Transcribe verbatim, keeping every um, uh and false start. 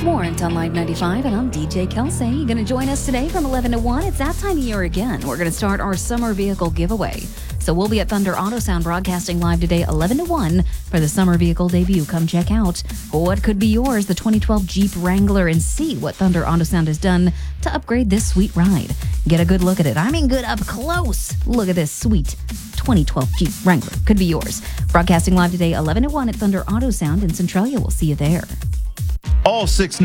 It's Warrant on Live ninety-five, and I'm D J Kelsey. You're going to join us today from eleven to one. It's that time of year again. We're going to start our summer vehicle giveaway. So we'll be at Thunder Auto Sound broadcasting live today, eleven to one, for the summer vehicle debut. Come check out what could be yours, the twenty twelve Jeep Wrangler, and see what Thunder Auto Sound has done to upgrade this sweet ride. Get a good look at it. I mean good up close. Look at this sweet twenty twelve Jeep Wrangler. Could be yours. Broadcasting live today, eleven to one at Thunder Auto Sound in Centralia. We'll see you there. All six